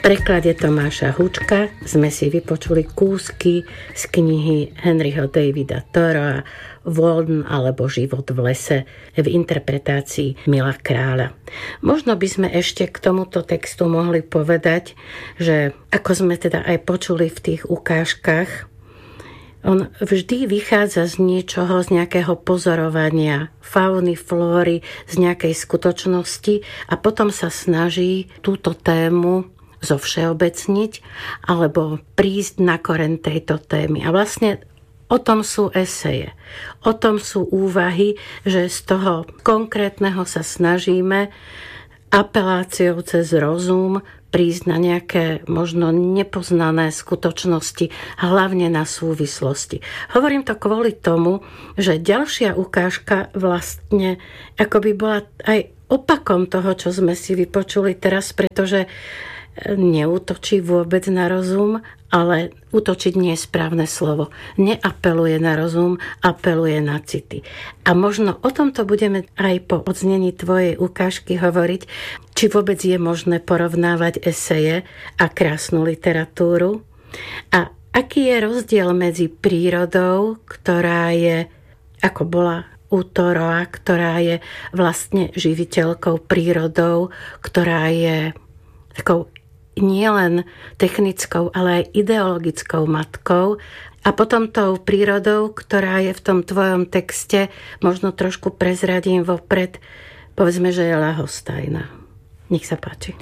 preklade Tomáša Hučka sme si vypočuli kúsky z knihy Henryho Davida Thoreaua Walden alebo Život v lese v interpretácii Mila Kráľa. Možno by sme ešte k tomuto textu mohli povedať, že ako sme teda aj počuli v tých ukážkach, on vždy vychádza z niečoho, z nejakého pozorovania fauny, flóry, z nejakej skutočnosti a potom sa snaží túto tému zovšeobecniť alebo prísť na koreň tejto témy. A vlastne o tom sú eseje, o tom sú úvahy, že z toho konkrétneho sa snažíme apeláciou cez rozum prísť na nejaké možno nepoznané skutočnosti, hlavne na súvislosti. Hovorím to kvôli tomu, že ďalšia ukážka vlastne akoby bola aj opakom toho, čo sme si vypočuli teraz, pretože neútočí vôbec na rozum, ale útočiť nie je správne slovo. Neapeluje na rozum, apeluje na city. A možno o tomto budeme aj po odznení tvojej ukážky hovoriť, či vôbec je možné porovnávať eseje a krásnu literatúru. A aký je rozdiel medzi prírodou, ktorá je, ako bola u Thoreaua, ktorá je vlastne živiteľkou, prírodou, ktorá je takou nielen technickou, ale aj ideologickou matkou a potom tou prírodou, ktorá je v tom tvojom texte, možno trošku prezradím vopred, povedzme, že je ľahostajná. Nech sa páči.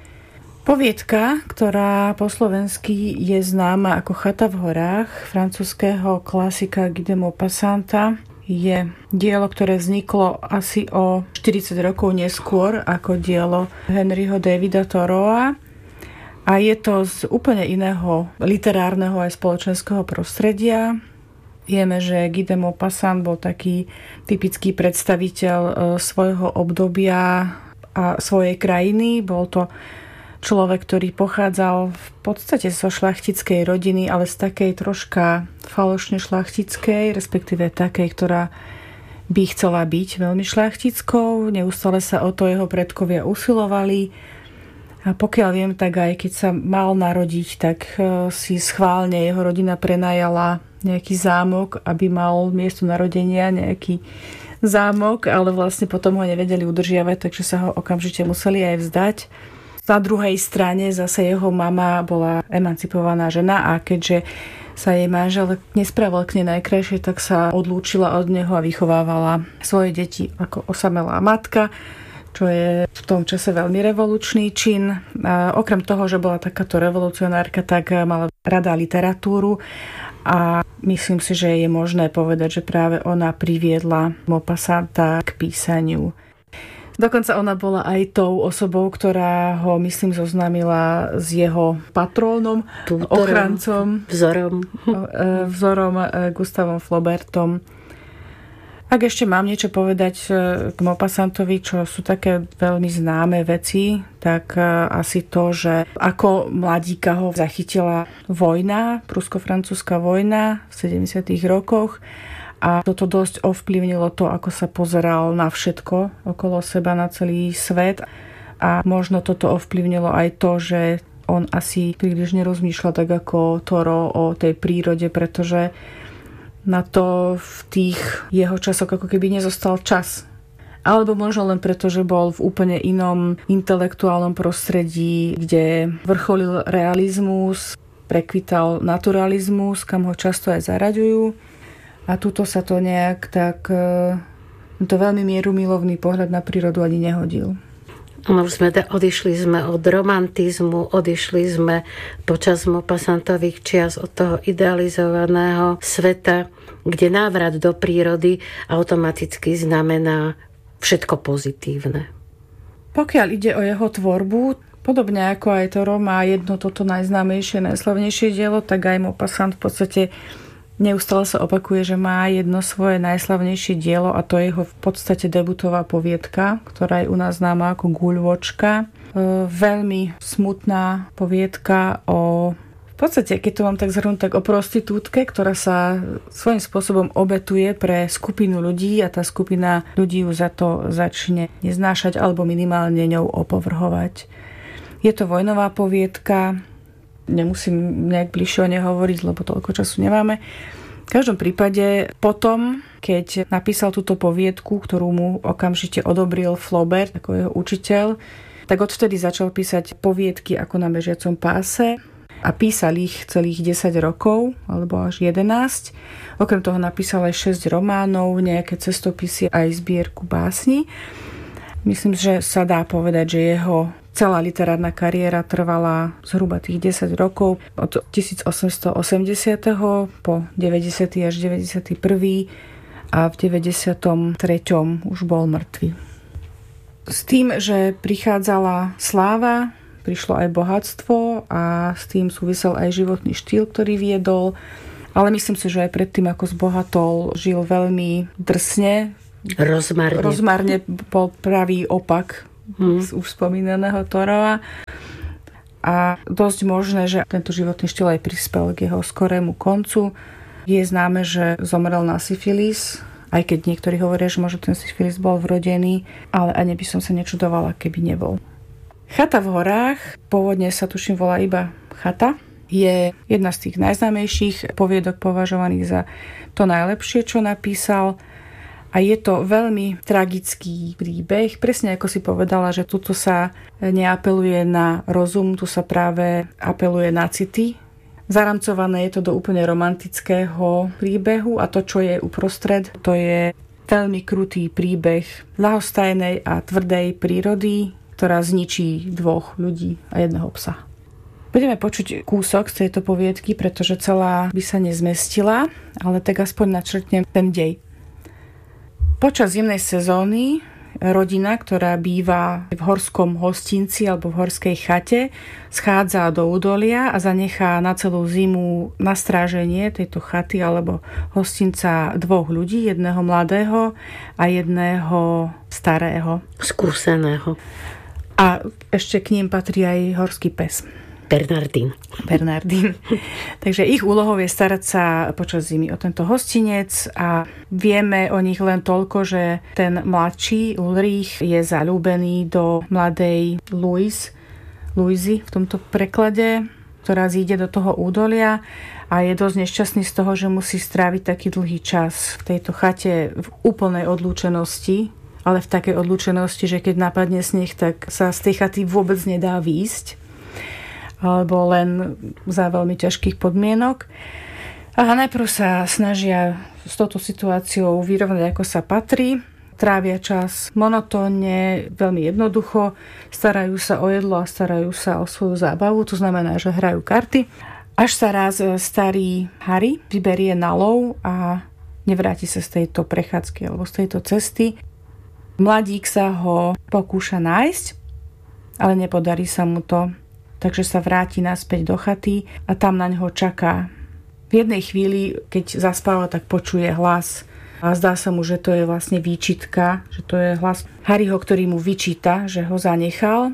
Poviedka, ktorá po slovensky je známa ako Chata v horách, francúzského klasika Guy de Maupassanta, je dielo, ktoré vzniklo asi o 40 rokov neskôr ako dielo Henryho Davida Thoreaua. A je to z úplne iného literárneho aj spoločenského prostredia. Vieme, že Guy de Maupassant bol taký typický predstaviteľ svojho obdobia a svojej krajiny. Bol to človek, ktorý pochádzal v podstate zo šľachtickej rodiny, ale z takej troška falošne šľachtickej, respektíve takej, ktorá by chcela byť veľmi šľachtickou. Neustále sa o to jeho predkovia usilovali. A pokiaľ viem, tak aj keď sa mal narodiť, tak si schválne jeho rodina prenajala nejaký zámok, aby mal miesto narodenia nejaký zámok, ale vlastne potom ho nevedeli udržiavať, takže sa ho okamžite museli aj vzdať. Na druhej strane zase jeho mama bola emancipovaná žena a keďže sa jej manžel nespravil k nej najkrajšie, tak sa odlúčila od neho a vychovávala svoje deti ako osamelá matka, čo je v tom čase veľmi revolučný čin. A okrem toho, že bola takáto revolucionárka, tak mala rada literatúru a myslím si, že je možné povedať, že práve ona priviedla Maupassanta k písaniu. Dokonca ona bola aj tou osobou, ktorá ho, myslím, zoznámila s jeho patrónom, ochrancom, vzorom Gustavom Flaubertom. Ak ešte mám niečo povedať k Maupassantovi, čo sú také veľmi známe veci, tak asi to, že ako mladíka ho zachytila vojna, prusko-francúzska vojna v 70. rokoch a toto dosť ovplyvnilo to, ako sa pozeral na všetko okolo seba, na celý svet a možno toto ovplyvnilo aj to, že on asi príliš nerozmýšľa tak ako Thoreau o tej prírode, pretože na to v tých jeho časoch ako keby nezostal čas. Alebo možno len preto, že bol v úplne inom intelektuálnom prostredí, kde vrcholil realizmus, prekvital naturalizmus, kam ho často aj zaraďujú. A tuto sa to nejak tak, to veľmi mierumilovný pohľad na prírodu ani nehodil. Odišli sme od romantizmu, odišli sme počas Maupassantových čias od toho idealizovaného sveta, kde návrat do prírody automaticky znamená všetko pozitívne. Pokiaľ ide o jeho tvorbu, podobne ako aj Thoreau má jedno toto najznámejšie, najslavnejšie dielo, tak aj Maupassant v podstate neustále sa opakuje, že má jedno svoje najslavnejšie dielo a to je jeho v podstate debutová poviedka, ktorá je u nás známa ako Guľôčka. Veľmi smutná poviedka v podstate, keď to mám tak zhrnúť, tak o prostitútke, ktorá sa svojím spôsobom obetuje pre skupinu ľudí a tá skupina ľudí ju za to začne neznášať alebo minimálne ňou opovrhovať. Je to vojnová poviedka, nemusím nejak bližšie o nej hovoriť, lebo toľko času nemáme. V každom prípade potom, keď napísal túto poviedku, ktorú mu okamžite odobril Flaubert ako jeho učiteľ, tak odvtedy začal písať poviedky ako na bežiacom páse a písal ich celých 10 rokov, alebo až 11. Okrem toho napísal aj 6 románov, nejaké cestopisy aj zbierku básni. Myslím, že sa dá povedať, že jeho celá literárna kariéra trvala zhruba tých 10 rokov, od 1880. po 90. až 91. a v 93. už bol mŕtvy. S tým, že prichádzala sláva, prišlo aj bohatstvo a s tým súvisel aj životný štýl, ktorý viedol, ale myslím si, že aj predtým, ako zbohatol, žil veľmi drsne. Rozmarne bol pravý opak z už spomínaného Thoreaua. A dosť možné, že tento životný štýl aj prispel k jeho skorému koncu. Je známe, že zomrel na syfilis, aj keď niektorí hovoria, že možno ten syfilis bol vrodený, ale ani by som sa nečudovala, keby nebol. Chata v horách, pôvodne sa tuším volá iba Chata, je jedna z tých najznámejších poviedok považovaných za to najlepšie, čo napísal. A je to veľmi tragický príbeh. Presne ako si povedala, že tuto sa neapeluje na rozum, tu sa práve apeluje na city. Zaramcované je to do úplne romantického príbehu a to, čo je uprostred, to je veľmi krutý príbeh ľahostajnej a tvrdej prírody, ktorá zničí 2 ľudí a 1 psa. Budeme počuť kúsok z tejto poviedky, pretože celá by sa nezmestila, ale tak aspoň načrtnem ten dej. Počas zimnej sezóny rodina, ktorá býva v horskom hostinci alebo v horskej chate, schádza do údolia a zanechá na celú zimu na stráženie tejto chaty alebo hostinca 2 ľudí, 1 mladého a 1 starého. Skúseného. A ešte k ním patrí aj horský pes. Bernardín. Takže ich úlohou je starať sa počas zimy o tento hostinec a vieme o nich len toľko, že ten mladší Ulrich je zaľúbený do mladej Louisy v tomto preklade, ktorá zíde do toho údolia a je dosť nešťastný z toho, že musí stráviť taký dlhý čas v tejto chate v úplnej odlúčenosti, ale v takej odlúčenosti, že keď napadne sneh, tak sa z tej chaty vôbec nedá výjsť, alebo len za veľmi ťažkých podmienok. A najprv sa snažia s touto situáciou vyrovnať, ako sa patrí. Trávia čas monotónne, veľmi jednoducho, starajú sa o jedlo a starajú sa o svoju zábavu, to znamená, že hrajú karty. Až sa raz starý Harry vyberie na lov a nevráti sa z tejto prechádzky alebo z tejto cesty. Mladík sa ho pokúša nájsť, ale nepodarí sa mu to. Takže sa vráti naspäť do chaty a tam na ňoho čaká. V jednej chvíli, keď zaspáva, tak počuje hlas a zdá sa mu, že to je vlastne výčitka, že to je hlas Harryho, ktorý mu vyčíta, že ho zanechal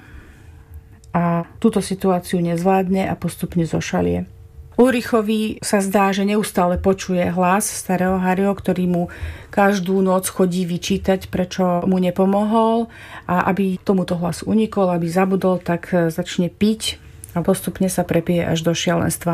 a túto situáciu nezvládne a postupne zošalie. Ulrichovi sa zdá, že neustále počuje hlas starého Harryho, ktorý mu každú noc chodí vyčítať, prečo mu nepomohol a aby tomuto hlasu unikol, aby zabudol, tak začne piť a postupne sa prepije až do šialenstva.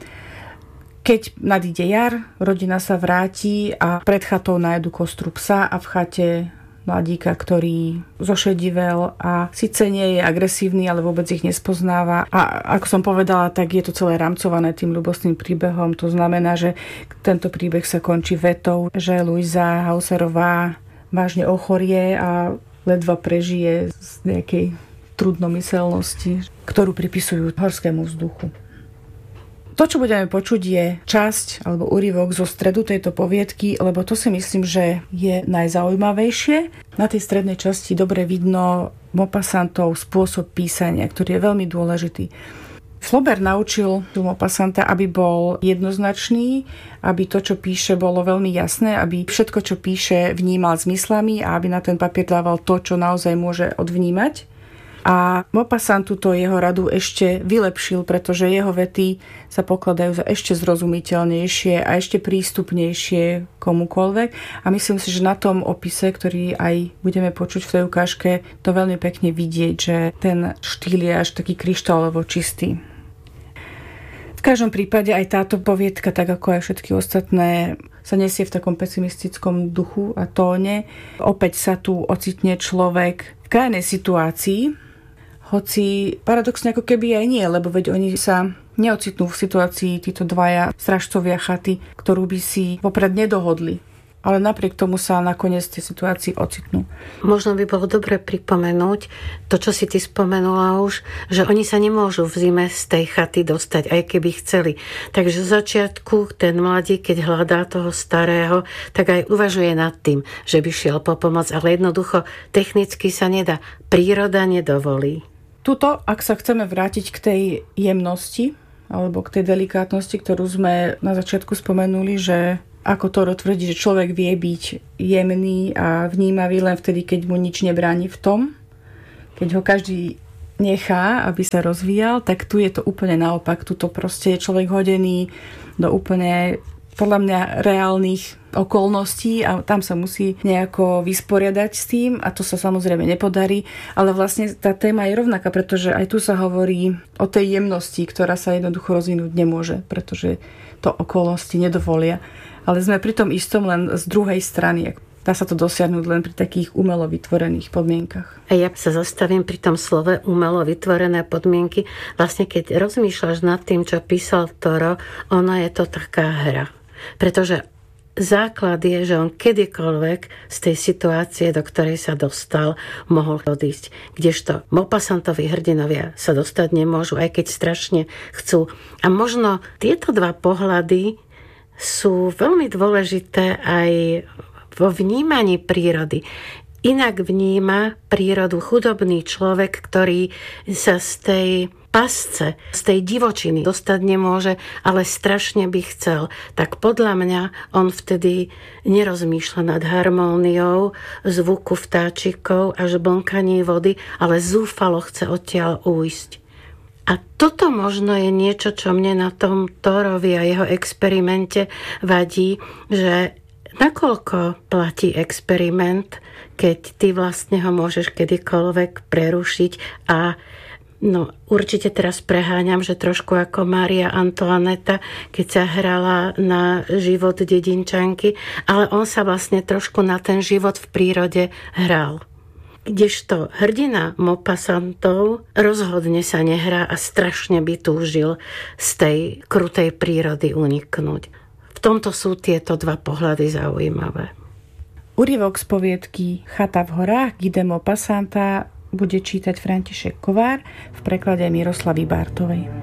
Keď nadíde jar, rodina sa vráti a pred chatou nájdu kostru psa a v chate mladíka, ktorý zošedivel a síce nie je agresívny, ale vôbec ich nespoznáva. A ako som povedala, tak je to celé rámcované tým ľubostným príbehom. To znamená, že tento príbeh sa končí vetou, že Louisa Hauserová vážne ochorie a ledva prežije z nejakej trudnomyselnosti, ktorú pripisujú horskému vzduchu. To, čo budeme počuť, je časť alebo úryvok zo stredu tejto poviedky, lebo to si myslím, že je najzaujímavejšie. Na tej strednej časti dobre vidno Maupassantov spôsob písania, ktorý je veľmi dôležitý. Flaubert naučil Maupassanta, aby bol jednoznačný, aby to, čo píše, bolo veľmi jasné, aby všetko, čo píše, vnímal zmyslami a aby na ten papier dával to, čo naozaj môže odvnímať. A Maupassant túto jeho radu ešte vylepšil, pretože jeho vety sa pokladajú za ešte zrozumiteľnejšie a ešte prístupnejšie komukoľvek. A myslím si, že na tom opise, ktorý aj budeme počuť v tej ukážke, to veľmi pekne vidieť, že ten štýl je až taký kryštálovo čistý. V každom prípade aj táto poviedka, tak ako aj všetky ostatné, sa nesie v takom pesimistickom duchu a tóne. Opäť sa tu ocitne človek v krajnej situácii, hoci paradoxne ako keby aj nie, lebo veď oni sa neocitnú v situácii títo dvaja strážcovia chaty, ktorú by si vopred nedohodli. Ale napriek tomu sa nakoniec tej situácii ocitnú. Možno by bolo dobre pripomenúť to, čo si ty spomenula už, že oni sa nemôžu v zime z tej chaty dostať, aj keby chceli. Takže v začiatku ten mladík, keď hľadá toho starého, tak aj uvažuje nad tým, že by šiel po pomoc, ale jednoducho technicky sa nedá. Príroda nedovolí. Tuto, ak sa chceme vrátiť k tej jemnosti, alebo k tej delikátnosti, ktorú sme na začiatku spomenuli, že ako Toro tvrdí, že človek vie byť jemný a vnímavý len vtedy, keď mu nič nebráni v tom. Keď ho každý nechá, aby sa rozvíjal, tak tu je to úplne naopak. Tuto proste je človek hodený do úplne, podľa mňa, reálnych okolností a tam sa musí nejako vysporiadať s tým a to sa samozrejme nepodarí, ale vlastne tá téma je rovnaká, pretože aj tu sa hovorí o tej jemnosti, ktorá sa jednoducho rozvinúť nemôže, pretože to okolnosti nedovolia. Ale sme pri tom istom len z druhej strany. Dá sa to dosiahnuť len pri takých umelo vytvorených podmienkach. A ja sa zastavím pri tom slove umelo vytvorené podmienky. Vlastne keď rozmýšľaš nad tým, čo písal Toro, ono je to taká hra. Pretože základ je, že on kedykoľvek z tej situácie, do ktorej sa dostal, mohol odísť. Kdežto Maupassantovi hrdinovia sa dostať nemôžu, aj keď strašne chcú. A možno tieto dva pohľady sú veľmi dôležité aj vo vnímaní prírody. Inak vníma prírodu chudobný človek, ktorý sa z tej pasce, z tej divočiny dostať nemôže, ale strašne by chcel. Tak podľa mňa on vtedy nerozmýšľa nad harmóniou zvuku vtáčikov a žblnkaní vody, ale zúfalo chce odtiaľ újsť. A toto možno je niečo, čo mne na tom Torovi a jeho experimente vadí, že nakoľko platí experiment, keď ty vlastne ho môžeš kedykoľvek prerušiť a určite teraz preháňam, že trošku ako Mária Antoaneta, keď sa hrala na život dedinčanky, ale on sa vlastne trošku na ten život v prírode hral. Kdežto hrdina Maupassantov rozhodne sa nehrá a strašne by túžil z tej krutej prírody uniknúť. V tomto sú tieto dva pohľady zaujímavé. Úryvok z poviedky Chata v horách Guy de Maupassanta bude čítať František Kovár v preklade Miroslavy Bártovej.